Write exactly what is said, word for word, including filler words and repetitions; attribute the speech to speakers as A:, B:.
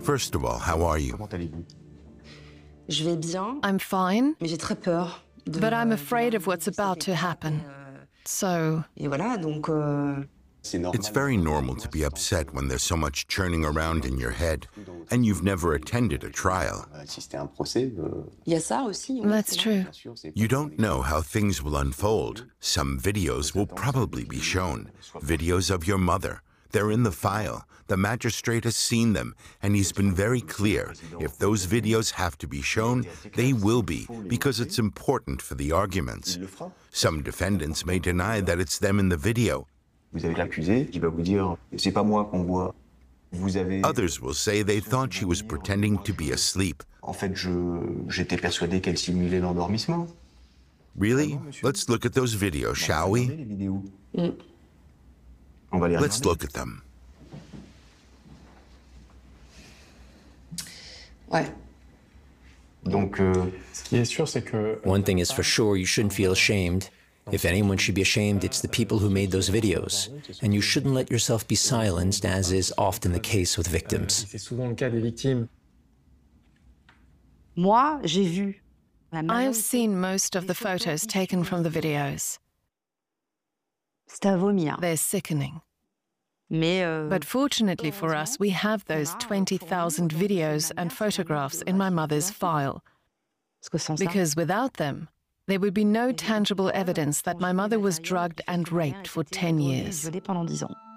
A: First of all, how are you?
B: Je vais bien,
C: I'm fine,
B: mais j'ai très peur. de-
C: but I'm afraid of what's
B: de cette
C: about to
B: étape,
C: happen.
B: euh,
C: So,
B: Et voilà, donc euh,
A: It's very normal to be upset when there's so much churning around in your head, and you've never attended a trial.
B: il y a ça aussi. oui,
C: that's
B: c'est vrai.
C: true.
A: You don't know how things will unfold. Some videos will probably be shown. Videos of your mother. They're in the file. The magistrate has seen them, and he's been very clear. If those videos have to be shown, they will be, because it's important for the arguments. Some defendants may deny that it's them in the video.
D: Vous avez l'accusé qui va vous dire c'est pas moi qu'on voit. Vous avez
A: Others will say they thought she was pretending to be asleep.
D: En fait, je j'étais persuadé qu'elle simulait l'endormissement.
A: Really? Let's look at those videos, shall we?
D: Les vidéos.
B: Mm.
D: On va les
A: Let's
D: regarder.
A: look at them.
B: Ouais.
D: Donc euh,
E: Ce qui est sûr, c'est que
F: One thing is for sure, you shouldn't feel ashamed. If anyone should be ashamed, it's the people who made those videos. And you shouldn't let yourself be silenced, as is often the case with victims.
E: c'est souvent le cas des victimes.
G: Moi, j'ai vu. la
C: I have
G: majorité
C: seen most of
G: des
C: the
G: photos
C: photos taken from the videos.
G: C'est à vomir.
C: They're sickening.
G: Mais euh,
C: But fortunately for us, we have those twenty thousand videos and photographs in my mother's file.
G: parce que sans ça,
C: Because without them, there would be no tangible evidence that my mother was drugged and raped for ten years.
G: violée pendant dix ans.